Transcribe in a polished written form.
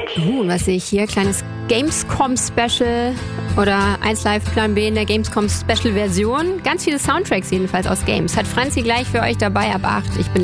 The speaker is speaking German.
Und was sehe ich hier? Kleines Gamescom-Special oder 1 Live Plan B in der Gamescom-Special-Version. Ganz viele Soundtracks jedenfalls aus Games. Hat Franzi gleich für euch dabei ab 8. Ich bin